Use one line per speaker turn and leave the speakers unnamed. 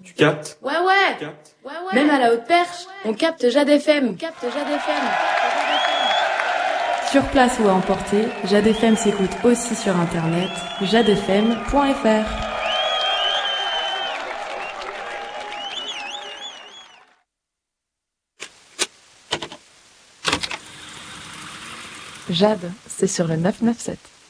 Tu captes?
Ouais, ouais. Même à la haute perche, on capte Jade FM.
Sur place ou à emporter, Jade FM s'écoute aussi sur internet, jadefm.fr. Jade, c'est sur le 997.